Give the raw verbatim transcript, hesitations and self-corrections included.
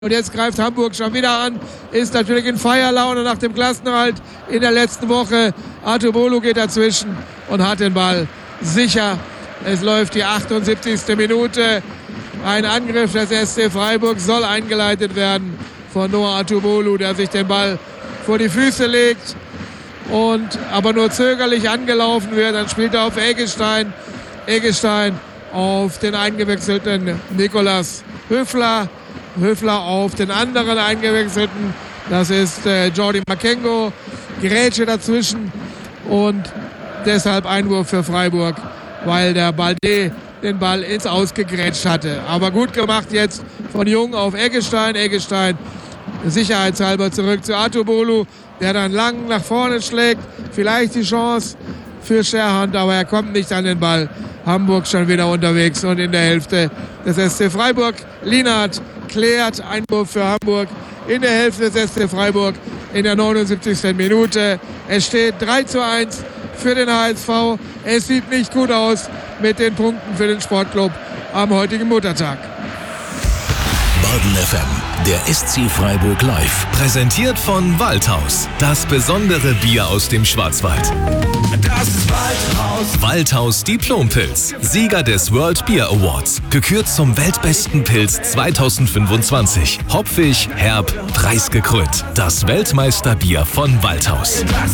Und jetzt greift Hamburg schon wieder an, ist natürlich in Feierlaune nach dem Klassenerhalt in der letzten Woche. Atubolu geht dazwischen und hat den Ball sicher. Es läuft die achtundsiebzigste Minute. Ein Angriff des S C Freiburg soll eingeleitet werden von Noah Atubolu, der sich den Ball vor die Füße legt und aber nur zögerlich angelaufen wird. Dann spielt er auf Eggestein. Eggestein auf den eingewechselten Nikolas Höfler. Höfler auf den anderen eingewechselten. Das ist äh, Jordi Makengo. Grätsche dazwischen und deshalb Einwurf für Freiburg, weil der Balde den Ball ins Ausgegrätscht hatte. Aber gut gemacht jetzt von Jung auf Eggestein. Eggestein sicherheitshalber zurück zu Atubolu, der dann lang nach vorne schlägt. Vielleicht die Chance für Scherhand, aber er kommt nicht an den Ball. Hamburg schon wieder unterwegs und in der Hälfte des S C Freiburg. Lienhardt klärt, Einwurf für Hamburg in der Hälfte des S C Freiburg in der neunundsiebzigsten Minute. Es steht drei zu eins für den H S V. Es sieht nicht gut aus mit den Punkten für den Sportclub am heutigen Muttertag. Baden F M, der S C Freiburg Live. Präsentiert von Waldhaus. Das besondere Bier aus dem Schwarzwald. Das ist Waldhaus. Waldhaus Diplompilz. Sieger des World Beer Awards. Gekürt zum weltbesten Pilz zweitausendfünfundzwanzig. Hopfig, herb, preisgekrönt. Das Weltmeisterbier von Waldhaus.